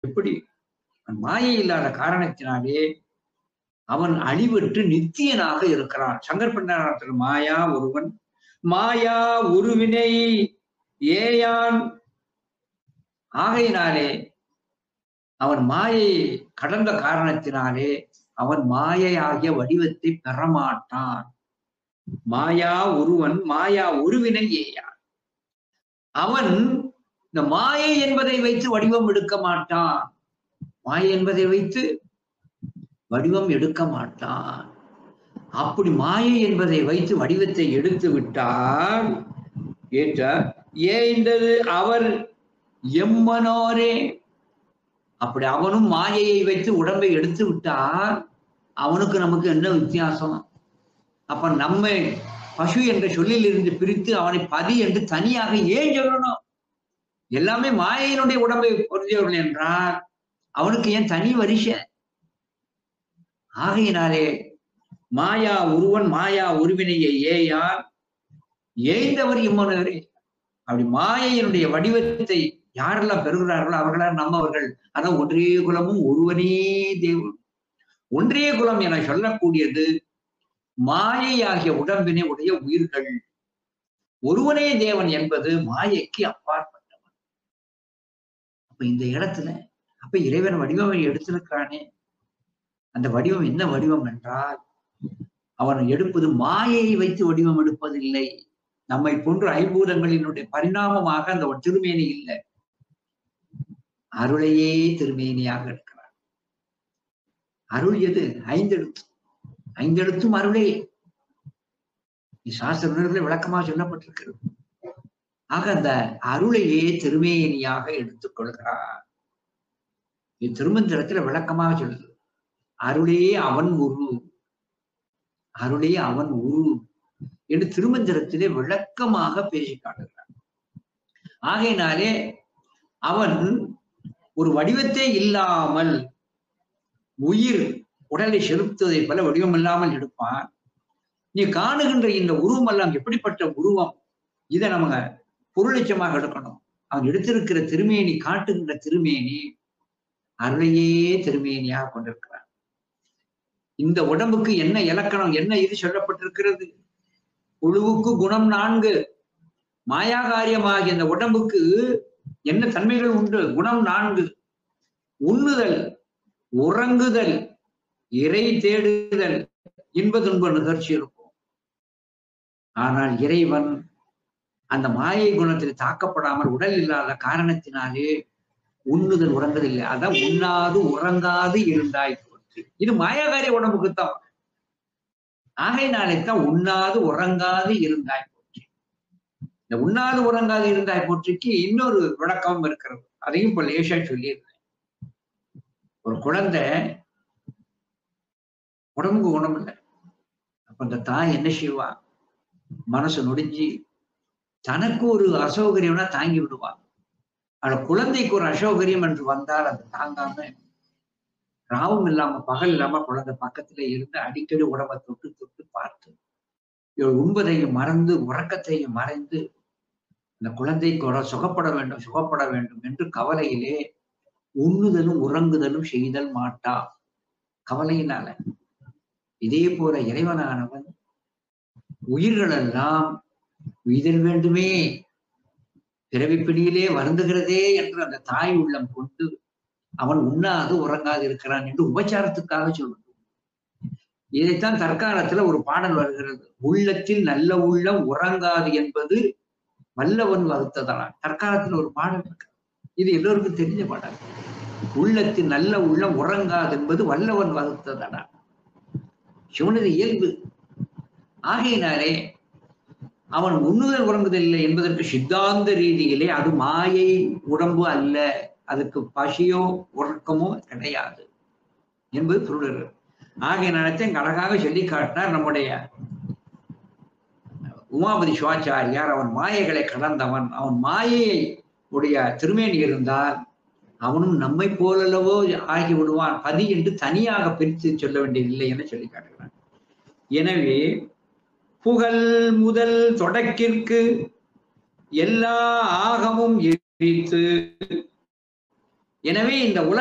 எப்படி மாயை இல்லாத காரணத்தினாலே அவன் அழிவற்று நித்தியனாக இருக்கிறான். சங்கர் பண்ணாரத்தில் மாயா ஒருவன் மாயா உருவினை ஏயான். ஆகையினாலே அவன் மாயை கடந்த காரணத்தினாலே அவன் மாயையாகிய வடிவத்தை பெறமாட்டான். மாயா ஒருவன் மாயா உருவினை ஏயான். அவன் இந்த மாயை என்பதை வைத்து வடிவம் எடுக்க மாட்டான். மாயை என்பதை வைத்து வடிவம் எடுக்க மாட்டான். அப்படி மாயை என்பதை வைத்து வடிவத்தை எடுத்து விட்டால் ஏற்ற ஏந்தது அவர் எம்மனோரே. அப்படி அவனும் மாயையை வைத்து உடம்பை எடுத்து விட்டால் அவனுக்கு நமக்கு என்ன வித்தியாசம்? அப்ப நம்மை பசு என்ற சொல்லில் இருந்து பிரித்து அவனை பதி என்று தனியாக ஏன் சொல்லணும்? எல்லாமே மாயையினுடைய உடம்பை பொருந்தியவர்கள் என்றால் அவனுக்கு ஏன் தனி வரிசை? ஆகையினாலே மாயா ஒருவன் மாயா உருவினையை ஏயான் ஏய்ந்தவர் இம்மனவரே. அப்படி மாயையினுடைய வடிவத்தை யாரெல்லாம் பெறுகிறார்களோ அவர்களால் நம்மவர்கள். அதான் ஒன்றே குலமும் ஒருவனே தேவன். ஒன்றே குலம் என சொல்லக்கூடியது மாயையாகிய உடம்பினை உடைய உயிர்கள். ஒருவனே தேவன் என்பது மாயைக்கு அப்பாற்பட்டவன். அப்ப இந்த இடத்துல அப்ப இறைவன் வடிவமை எடுத்திருக்கிறானே, அந்த வடிவம் என்ன வடிவம் என்றால் அவன் எடுப்பது மாயையை வைத்து வடிவம் எடுப்பதில்லை. நம்மை போன்ற ஐம்பூதங்களினுடைய பரிணாமமாக அந்த திருமேனி இல்லை, அருளையே திருமேனியாக இருக்கிறார். அருள் எது? ஐந்தெழுத்து. ஐந்தெழுத்தும் அருளே. சாஸ்திர நூல்களில் விளக்கமாக சொல்லப்பட்டிருக்கிறது. ஆக அந்த அருளையே திருமேனியாக எடுத்துக் கொள்கிறார். இது திருமந்திரத்துல விளக்கமாக சொல்லுது. அருளே அவன் உரு, அருளே அவன் உரு என்று திருமந்திரத்திலே விளக்கமாக பேசி காட்டுகிறார். ஆகையினாலே அவன் ஒரு வடிவத்தை இல்லாமல் உயிர் உடலை செலுத்துவதை போல வடிவம் இல்லாமல் எடுப்பான். நீ காணுகின்ற இந்த உருவம் எல்லாம் எப்படிப்பட்ட உருவம்? இதை நம்ம பொருளட்சமாக எடுக்கணும். அவன் எடுத்திருக்கிற திருமேனி, காட்டுகின்ற திருமேனி அருளையே திருமேனியாக கொண்டிருக்கிறான். இந்த உடம்புக்கு என்ன இலக்கணம், என்ன இது சொல்லப்பட்டிருக்கிறது? குழுவுக்கு குணம் 4. மாயாகாரியமாகிய இந்த உடம்புக்கு என்ன தன்மைகள் உண்டு? குணம் 4. உண்ணுதல், உறங்குதல், இறை தேடுதல், இன்ப துன்ப நிகழ்ச்சி இருக்கும். ஆனால் இறைவன் அந்த மாயை குணத்தில் தாக்கப்படாமல் உடல் இல்லாத காரணத்தினாலே உண்ணுதல் உறங்குதில்லை. அதான் உண்ணாது உறங்காது இருந்தாய் போற்றி. இது மாயாகாரிய உடம்புக்குத்தான். ஆகையினாலே தான் உண்ணாது உறங்காது இருந்தாய் போற்றி. இந்த உண்ணாது உறங்காது இருந்தாய் போற்றிக்கு இன்னொரு விளக்கமும் இருக்கிறது. அதையும் இப்ப லேசா சொல்லியிருந்தேன். ஒரு குழந்தை உடம்புக்கு குணம் இல்லை. அப்ப அந்த தாய் என்ன செய்வா? மனசு நொடிஞ்சு தனக்கு ஒரு அசௌகரியம்னா தாங்கி விடுவா. ஆனா குழந்தைக்கு ஒரு அசௌகரியம் என்று வந்தால் அது தாங்காம ராவும் இல்லாம பகல் இல்லாம குழந்தை பக்கத்துல இருந்து அடிக்கடி உடம்பை தொட்டு தொட்டு பார்த்து உண்பதையும் மறந்து உறக்கத்தையும் மறைந்து அந்த குழந்தைக்கு சுகப்பட வேண்டும் சுகப்பட வேண்டும் என்று கவலையிலே உண்ணுதலும் உறங்குதலும் செய்தல் மாட்டா, கவலையினால. இதே போல இறைவனானவன் உயிர்கள் எல்லாம் உயிர் வேண்டுமே, பிறவிப்பிடியிலே வருந்துகிறதே என்று அந்த தாய் உள்ளம் கொண்டு அவன் உண்ணாது உறங்காது இருக்கிறான் என்று உபச்சாரத்துக்காக சொல்லுது. இதைத்தான் தற்காலத்துல ஒரு பாடல் வருகிறது. உள்ளத்தில் நல்ல உள்ளம் உறங்காது என்பது வல்லவன் வகுத்ததனால். தற்காலத்துல ஒரு பாடல் இருக்கு. இது எல்லோருக்கும் தெரிஞ்ச பாடல். உள்ளத்தில் நல்ல உள்ளம் உறங்காது என்பது வல்லவன் வகுத்ததனால். சிவனது இயல்பு. ஆகையினாலே அவன் உண்ணுதல் உறங்குதல் இல்லை என்பதற்கு சித்தாந்த ரீதியிலே அது மாயை உடம்பு அல்ல, அதுக்கு பசியோ உறக்கமோ கிடையாது என்பது சொல்லுறது. ஆகையினாலே அழகாக சொல்லி காட்டினார் நம்முடைய உமாபதி சிவாச்சாரியார். அவன் மாயைகளை கடந்தவன். அவன் மாயையை உடைய திருமேனி இருந்தால் அவனும் நம்மை போலல்லவோ ஆகி விடுவான். பதி என்று தனியாக பிரித்து சொல்ல வேண்டியதில்லை என சொல்லி காட்டுகிறான். எனவே புகழ் முதல் தொடக்கிற்கு எல்லா ஆகமும் எரித்து, எனவே இந்த